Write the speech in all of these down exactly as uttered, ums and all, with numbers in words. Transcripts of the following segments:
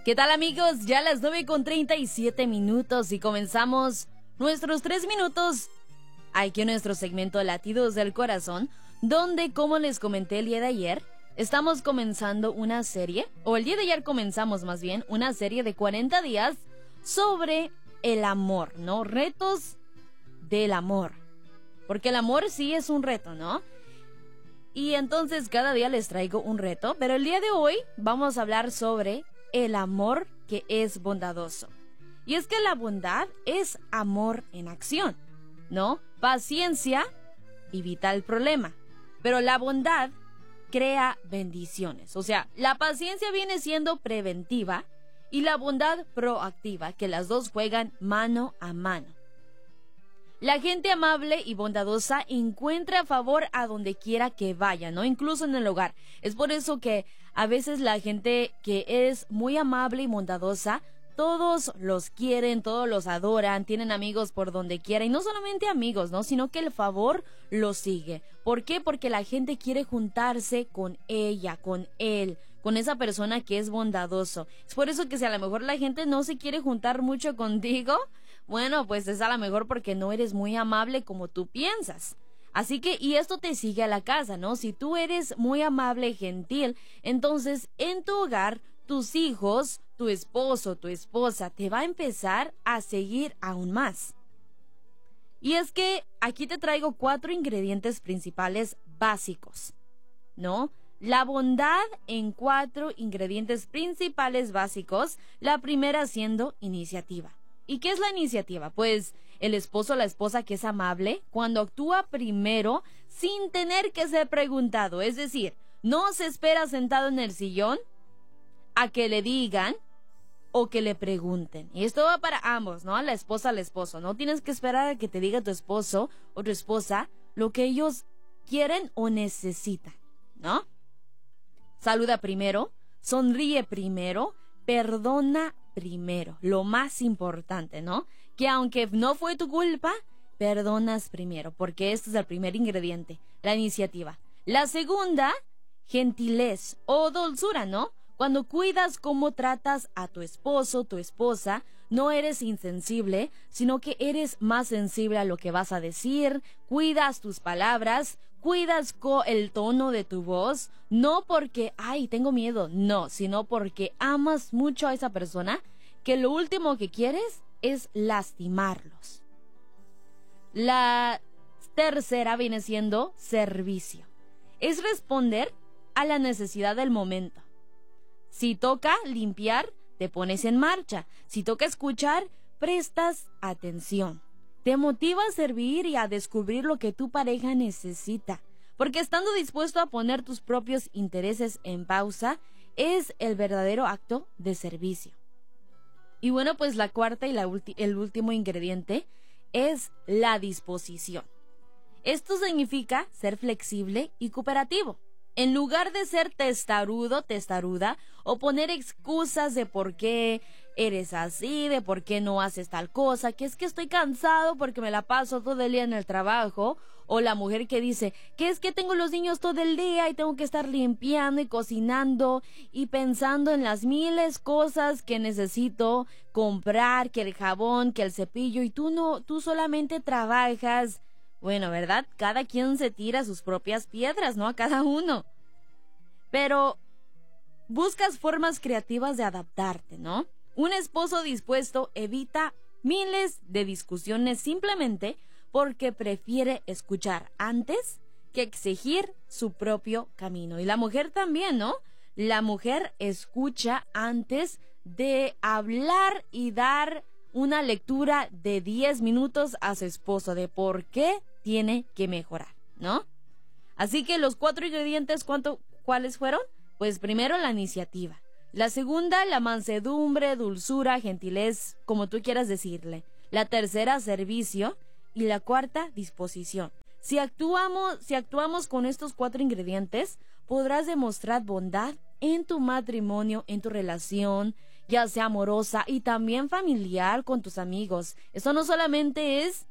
¿Qué tal, amigos? Ya a las nueve con treinta y siete minutos y comenzamos nuestros tres minutos aquí en nuestro segmento Latidos del Corazón, donde, como les comenté el día de ayer, estamos comenzando una serie, o el día de ayer comenzamos más bien, una serie de cuarenta días sobre el amor, ¿no? Retos del amor. Porque el amor sí es un reto, ¿no? Y entonces cada día les traigo un reto, pero el día de hoy vamos a hablar sobre el amor que es bondadoso. Y es que la bondad es amor en acción, ¿no? Paciencia evita el problema, pero la bondad crea bendiciones. O sea, la paciencia viene siendo preventiva y la bondad proactiva, que las dos juegan mano a mano. La gente amable y bondadosa encuentra favor a donde quiera que vaya, ¿no? Incluso en el hogar. Es por eso que a veces la gente que es muy amable y bondadosa, todos los quieren, todos los adoran, tienen amigos por donde quiera. Y no solamente amigos, ¿no? Sino que el favor los sigue. ¿Por qué? Porque la gente quiere juntarse con ella, con él, con esa persona que es bondadoso. Es por eso que si a lo mejor la gente no se quiere juntar mucho contigo, bueno, pues es a lo mejor porque no eres muy amable como tú piensas. Así que, y esto te sigue a la casa, ¿no? Si tú eres muy amable y gentil, entonces en tu hogar, tus hijos, tu esposo, tu esposa, te va a empezar a seguir aún más. Y es que aquí te traigo cuatro ingredientes principales básicos, ¿no? La bondad en cuatro ingredientes principales básicos, la primera siendo iniciativa. ¿Y qué es la iniciativa? Pues el esposo o la esposa que es amable cuando actúa primero sin tener que ser preguntado. Es decir, no se espera sentado en el sillón a que le digan o que le pregunten. Y esto va para ambos, ¿no? A la esposa, al esposo. No tienes que esperar a que te diga tu esposo o tu esposa lo que ellos quieren o necesitan, ¿no? Saluda primero, sonríe primero, perdona primero, lo más importante, ¿no? Que aunque no fue tu culpa, perdonas primero, porque este es el primer ingrediente, la iniciativa. La segunda, gentilez o dulzura, ¿no? Cuando cuidas cómo tratas a tu esposo, tu esposa, no eres insensible, sino que eres más sensible a lo que vas a decir, cuidas tus palabras, cuidas el tono de tu voz, no porque, ay, tengo miedo, no, sino porque amas mucho a esa persona, que lo último que quieres es lastimarlos. La tercera viene siendo servicio. Es responder a la necesidad del momento. Si toca limpiar, te pones en marcha. Si toca escuchar, prestas atención. Te motiva a servir y a descubrir lo que tu pareja necesita. Porque estando dispuesto a poner tus propios intereses en pausa, es el verdadero acto de servicio. Y bueno, pues la cuarta y la ulti- el último ingrediente es la disposición. Esto significa ser flexible y cooperativo. En lugar de ser testarudo, testaruda, o poner excusas de por qué eres así, de por qué no haces tal cosa, que es que estoy cansado porque me la paso todo el día en el trabajo, o la mujer que dice que es que tengo los niños todo el día y tengo que estar limpiando y cocinando y pensando en las miles cosas que necesito comprar, que el jabón, que el cepillo, y tú no, tú solamente trabajas. Bueno, ¿verdad? Cada quien se tira sus propias piedras, ¿no? A cada uno. Pero buscas formas creativas de adaptarte, ¿no? Un esposo dispuesto evita miles de discusiones simplemente porque prefiere escuchar antes que exigir su propio camino. Y la mujer también, ¿no? La mujer escucha antes de hablar y dar una lectura de diez minutos a su esposo de por qué tiene que mejorar, ¿no? Así que los cuatro ingredientes, ¿cuánto, ¿cuáles fueron? Pues primero la iniciativa. La segunda, la mansedumbre, dulzura, gentilez, como tú quieras decirle. La tercera, servicio. Y la cuarta, disposición. Si actuamos, si actuamos con estos cuatro ingredientes, podrás demostrar bondad en tu matrimonio, en tu relación, ya sea amorosa y también familiar con tus amigos. Esto no solamente es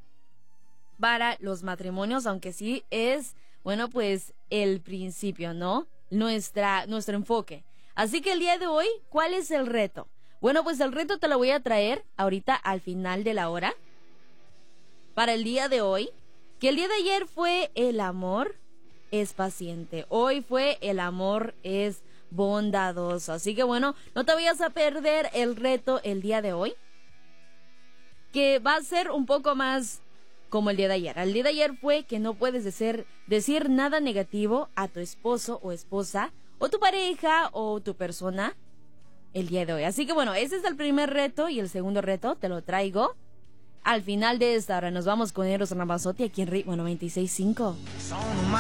para los matrimonios, aunque sí es, bueno, pues el principio, ¿no? Nuestra, nuestro enfoque. Así que el día de hoy, ¿cuál es el reto? Bueno, pues el reto te lo voy a traer ahorita al final de la hora. Para el día de hoy, que el día de ayer fue el amor es paciente. Hoy fue el amor es bondadoso. Así que bueno, no te vayas a perder el reto el día de hoy, que va a ser un poco más como el día de ayer. El día de ayer fue que no puedes decir, decir nada negativo a tu esposo o esposa, o tu pareja o tu persona el día de hoy. Así que bueno, ese es el primer reto y el segundo reto te lo traigo al final de esta hora. Nos vamos con Eros Ramazzotti aquí en Ritmo noventa y seis punto cinco.